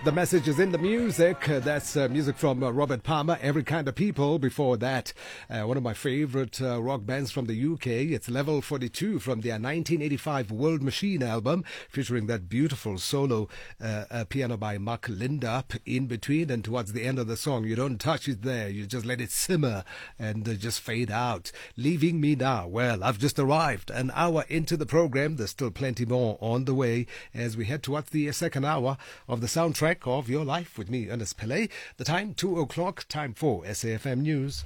The message is in the music. That's music from Robert Palmer, Every Kind of People. Before that, one of my favorite rock bands from the UK. It's Level 42 from their 1985 World Machine album, featuring that beautiful solo piano by Mark Lindup in between. And towards the end of the song, you don't touch it there. You just let it simmer and just fade out. Leaving Me Now. Well, I've just arrived an hour into the program. There's still plenty more on the way as we head towards the second hour of the soundtrack of your life with me, Ernest Pillay. The time, 2 o'clock, time for SAFM News.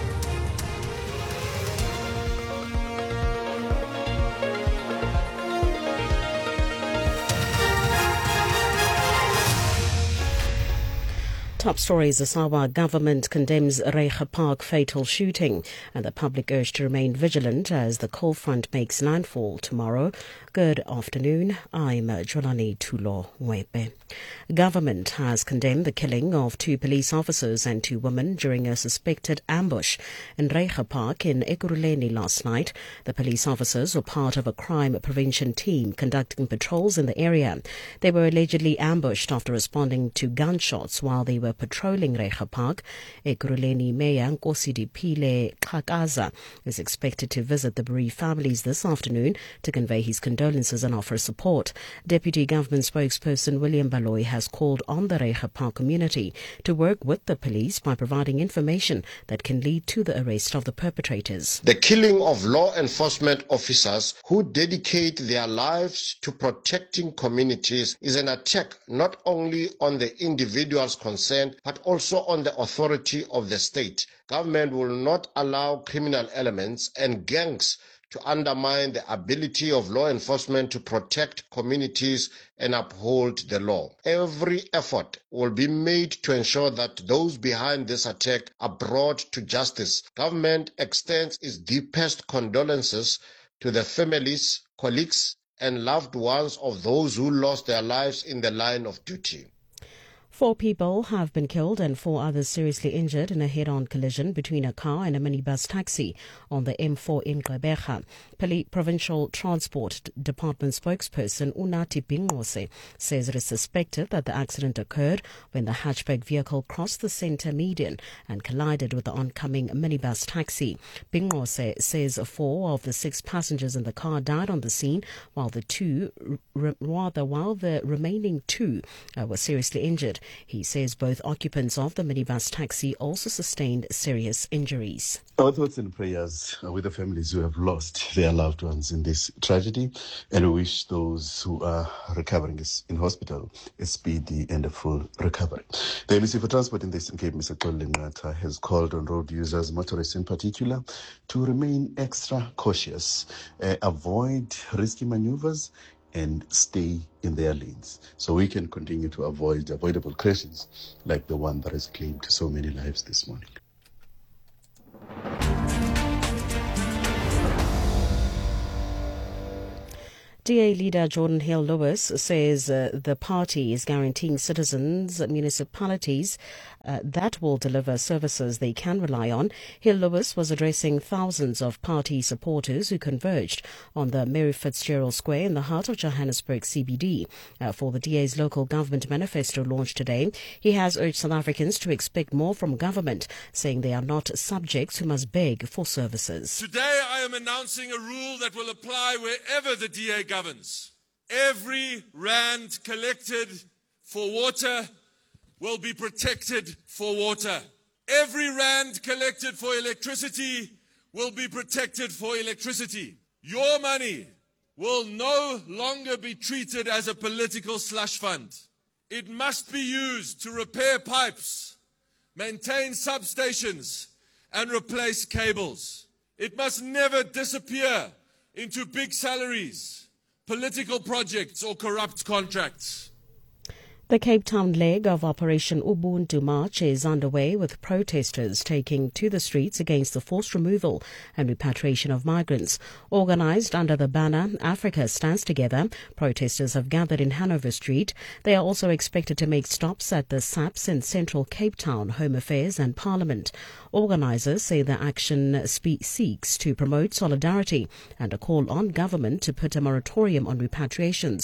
Top stories: the Sawa government condemns Reiger Park fatal shooting and the public urged to remain vigilant as the cold front makes landfall tomorrow. Good afternoon, I'm Jolani Tulo Wepe. Government has condemned the killing of 2 police officers and 2 women during a suspected ambush in Reiger Park in Ekurhuleni last night. The police officers were part of a crime prevention team conducting patrols in the area. They were allegedly ambushed after responding to gunshots while they were patrolling Reiger Park. Ekurhuleni Mayor Nkosi Xhakaza is expected to visit the bereaved families this afternoon to convey his condolences and offer support. Deputy Government spokesperson William Baloyi has called on the Reiger Park community to work with the police by providing information that can lead to the arrest of the perpetrators. The killing of law enforcement officers who dedicate their lives to protecting communities is an attack not only on the individuals concerned but also on the authority of the state. Government will not allow criminal elements and gangs to undermine the ability of law enforcement to protect communities and uphold the law. Every effort will be made to ensure that those behind this attack are brought to justice. Government extends its deepest condolences to the families, colleagues, and loved ones of those who lost their lives in the line of duty. 4 people have been killed and 4 others seriously injured in a head-on collision between a car and a minibus taxi on the M4 in Gqeberha. Provincial Transport Department spokesperson Unathi Bingqose says it is suspected that the accident occurred when the hatchback vehicle crossed the centre median and collided with the oncoming minibus taxi. Bingqose says 4 of the 6 passengers in the car died on the scene, while the remaining 2 were seriously injured. He says both occupants of the minibus taxi also sustained serious injuries. Our thoughts and prayers are with the families who have lost their loved ones in this tragedy, and we wish those who are recovering in hospital a speedy and a full recovery. The MEC for Transport in the Eastern Cape, Mr. Colin Ngata, has called on road users, motorists in particular, to remain extra cautious, avoid risky maneuvers, and stay in their lanes so we can continue to avoid avoidable crashes like the one that has claimed so many lives this morning. DA leader Jordan Hill-Lewis says the party is guaranteeing citizens, municipalities that will deliver services they can rely on. Hill-Lewis was addressing thousands of party supporters who converged on the Mary Fitzgerald Square in the heart of Johannesburg CBD for the DA's local government manifesto launched today. He has urged South Africans to expect more from government, saying they are not subjects who must beg for services. Today I am announcing a rule that will apply wherever the DA governs. Every rand collected for water will be protected for water. Every rand collected for electricity will be protected for electricity. Your money will no longer be treated as a political slush fund. It must be used to repair pipes, maintain substations, and replace cables. It must never disappear into big salaries, political projects, or corrupt contracts. The Cape Town leg of Operation Ubuntu March is underway, with protesters taking to the streets against the forced removal and repatriation of migrants. Organised under the banner Africa Stands Together, protesters have gathered in Hanover Street. They are also expected to make stops at the SAPS in central Cape Town, Home Affairs and Parliament. Organisers say the action seeks to promote solidarity and a call on government to put a moratorium on repatriations.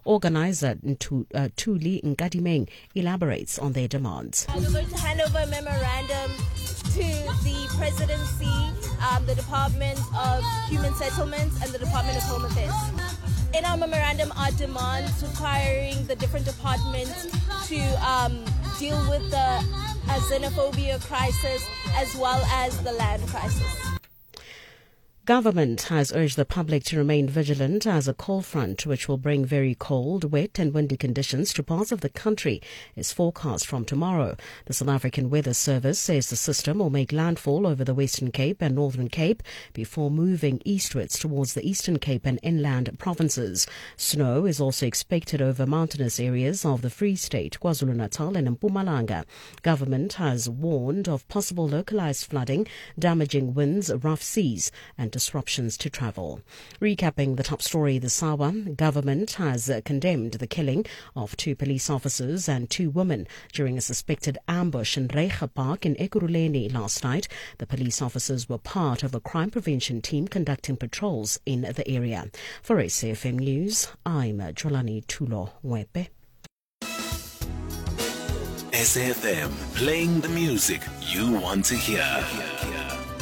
Organizer Tuli Nkadimeng elaborates on their demands. We're going to hand over a memorandum to the Presidency, the Department of Human Settlements and the Department of Home Affairs. In our memorandum are demands requiring the different departments to deal with the xenophobia crisis as well as the land crisis. Government has urged the public to remain vigilant as a cold front, which will bring very cold, wet and windy conditions to parts of the country, is forecast from tomorrow. The South African Weather Service says the system will make landfall over the Western Cape and Northern Cape before moving eastwards towards the Eastern Cape and inland provinces. Snow is also expected over mountainous areas of the Free State, KwaZulu-Natal and Mpumalanga. Government has warned of possible localized flooding, damaging winds, rough seas and disruptions to travel. Recapping the top story this hour, government has condemned the killing of 2 police officers and 2 women during a suspected ambush in Reiche Park in Ekurhuleni last night. The police officers were part of a crime prevention team conducting patrols in the area. For SAFM News, I'm Jolani Tulo-Wepe. SAFM, playing the music you want to hear.